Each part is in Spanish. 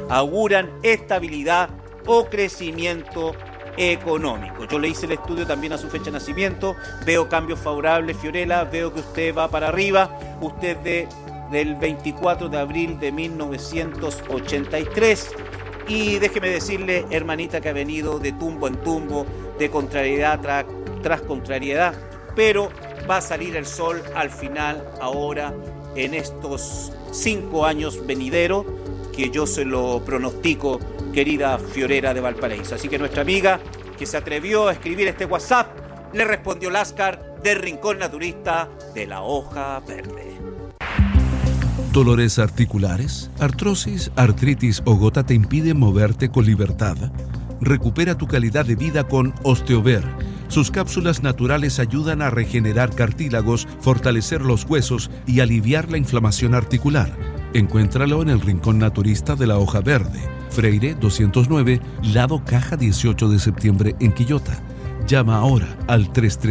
auguran estabilidad o crecimiento económico. Yo le hice el estudio también a su fecha de nacimiento, veo cambios favorables, Fiorella, veo que usted va para arriba, usted del 24 de abril de 1983, y déjeme decirle, hermanita, que ha venido de tumbo en tumbo, de contrariedad tras contrariedad, pero va a salir el sol al final, ahora, en estos 5 años venideros, que yo se lo pronostico, querida Fiorella de Valparaíso. Así que nuestra amiga, que se atrevió a escribir este WhatsApp, le respondió Láscar del Rincón Naturista de la Hoja Verde. ¿Dolores articulares, artrosis, artritis o gota te impiden moverte con libertad? Recupera tu calidad de vida con Osteover. Sus cápsulas naturales ayudan a regenerar cartílagos, fortalecer los huesos y aliviar la inflamación articular. Encuéntralo en el Rincón Naturista de la Hoja Verde, Freire 209, lado Caja 18 de septiembre en Quillota. Llama ahora al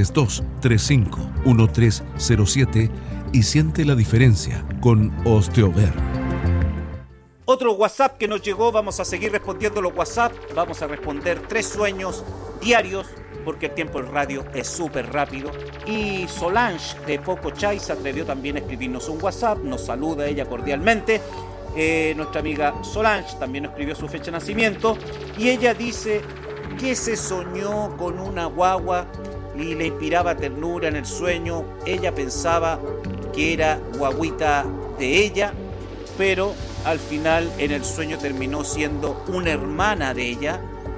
332-351307 y siente la diferencia con Osteover. Otro WhatsApp que nos llegó, vamos a seguir respondiendo los WhatsApp, vamos a responder 3 sueños diarios, porque el tiempo en radio es súper rápido. Y Solange de Pocochay se atrevió también a escribirnos un WhatsApp, nos saluda ella cordialmente. Nuestra amiga Solange también nos escribió su fecha de nacimiento, y ella dice que se soñó con una guagua y le inspiraba ternura en el sueño. Ella pensaba que era guaguita de ella, pero al final en el sueño terminó siendo una hermana de ella,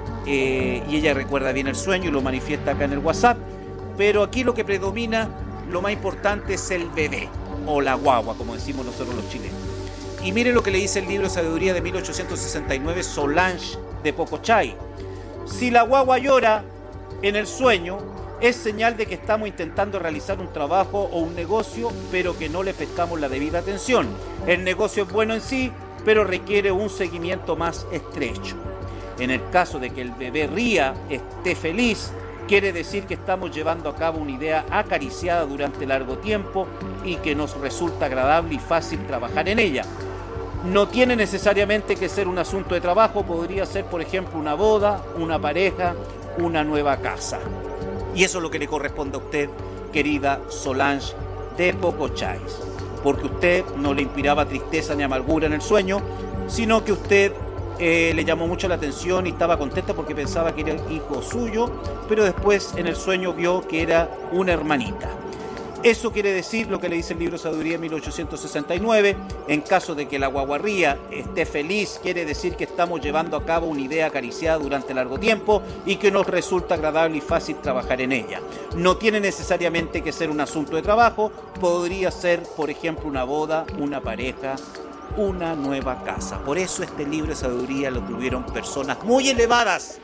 y ella recuerda bien el sueño y lo manifiesta acá en el WhatsApp. Pero aquí lo que predomina, lo más importante, es el bebé, o la guagua, como decimos nosotros los chilenos. Y mire lo que le dice el libro de sabiduría de 1869, Solange de Pocochay. Si la guagua llora en el sueño, es señal de que estamos intentando realizar un trabajo o un negocio, pero que no le prestamos la debida atención. El negocio es bueno en sí, pero requiere un seguimiento más estrecho. En el caso de que el bebé ría, esté feliz, quiere decir que estamos llevando a cabo una idea acariciada durante largo tiempo y que nos resulta agradable y fácil trabajar en ella. No tiene necesariamente que ser un asunto de trabajo, podría ser, por ejemplo, una boda, una pareja, una nueva casa. Y eso es lo que le corresponde a usted, querida Solange de Pocochay, porque usted no le inspiraba tristeza ni amargura en el sueño, sino que usted le llamó mucho la atención y estaba contenta porque pensaba que era el hijo suyo, pero después en el sueño vio que era una hermanita. Eso quiere decir lo que le dice el libro Sabiduría de 1869, en caso de que la guaguarría esté feliz, quiere decir que estamos llevando a cabo una idea acariciada durante largo tiempo y que nos resulta agradable y fácil trabajar en ella. No tiene necesariamente que ser un asunto de trabajo, podría ser, por ejemplo, una boda, una pareja, una nueva casa. Por eso este libro de sabiduría lo tuvieron personas muy elevadas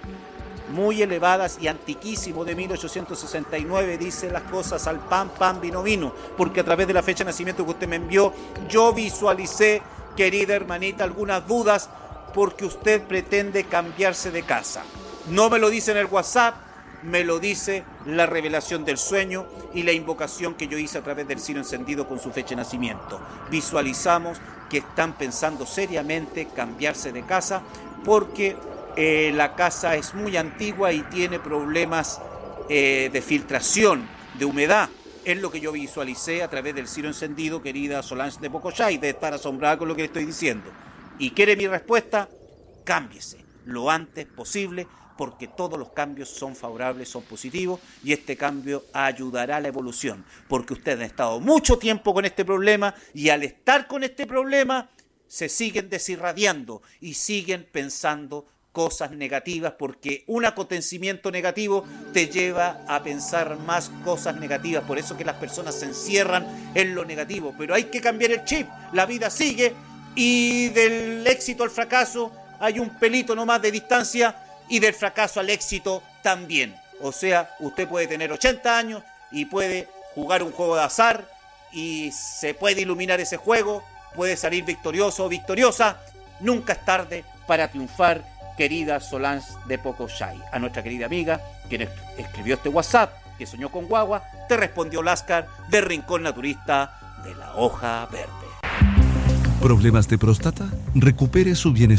y antiquísimo, de 1869, dice las cosas al pan, pan, vino, vino, porque a través de la fecha de nacimiento que usted me envió, yo visualicé, querida hermanita, algunas dudas, porque usted pretende cambiarse de casa. No me lo dice en el WhatsApp, me lo dice la revelación del sueño y la invocación que yo hice a través del cirio encendido con su fecha de nacimiento. Visualizamos que están pensando seriamente cambiarse de casa porque la casa es muy antigua y tiene problemas de filtración, de humedad. Es lo que yo visualicé a través del cirio encendido, querida Solange de Pocochay, de estar asombrada con lo que le estoy diciendo. ¿Y quiere mi respuesta? Cámbiese lo antes posible, porque todos los cambios son favorables, son positivos, y este cambio ayudará a la evolución, porque ustedes han estado mucho tiempo con este problema, y al estar con este problema se siguen desirradiando y siguen pensando cosas negativas, porque un acontecimiento negativo te lleva a pensar más cosas negativas. Por eso que las personas se encierran en lo negativo, pero hay que cambiar el chip. La vida sigue y del éxito al fracaso hay un pelito nomás de distancia, y del fracaso al éxito también. O sea, usted puede tener 80 años y puede jugar un juego de azar y se puede iluminar ese juego, puede salir victorioso o victoriosa. Nunca es tarde para triunfar, querida Solange de Pocochay. A nuestra querida amiga que escribió este WhatsApp, que soñó con guagua, te respondió Láscar de Rincón Naturista de la Hoja Verde. ¿Problemas de próstata? Recupere su bienestar